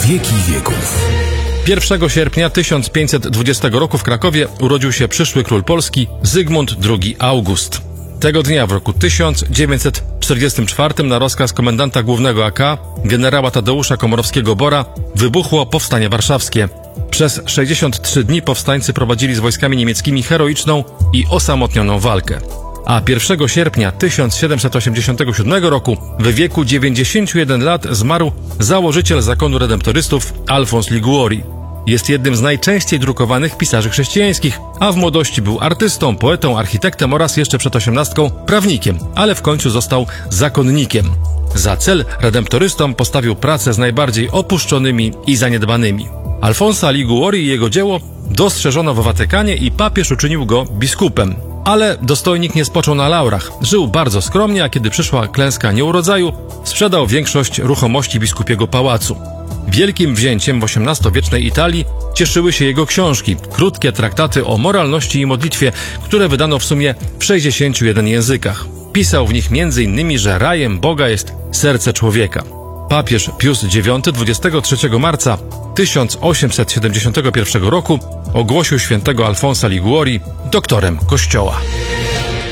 wieki wieków. 1 sierpnia 1520 roku w Krakowie urodził się przyszły król Polski Zygmunt II August. Tego dnia w roku 1944 na rozkaz komendanta głównego AK, generała Tadeusza Komorowskiego-Bora, wybuchło Powstanie Warszawskie. Przez 63 dni powstańcy prowadzili z wojskami niemieckimi heroiczną i osamotnioną walkę. A 1 sierpnia 1787 roku w wieku 91 lat zmarł założyciel zakonu redemptorystów Alfons Liguori. Jest jednym z najczęściej drukowanych pisarzy chrześcijańskich, a w młodości był artystą, poetą, architektem oraz jeszcze przed 18 prawnikiem, ale w końcu został zakonnikiem. Za cel redemptorystom postawił pracę z najbardziej opuszczonymi i zaniedbanymi. Alfonsa Liguori i jego dzieło dostrzeżono w Watykanie i papież uczynił go biskupem. Ale dostojnik nie spoczął na laurach. Żył bardzo skromnie, a kiedy przyszła klęska nieurodzaju, sprzedał większość ruchomości biskupiego pałacu. Wielkim wzięciem w XVIII-wiecznej Italii cieszyły się jego książki, krótkie traktaty o moralności i modlitwie, które wydano w sumie w 61 językach. Pisał w nich m.in., że rajem Boga jest serce człowieka. Papież Pius IX 23 marca 1871 roku ogłosił świętego Alfonsa Liguori doktorem Kościoła.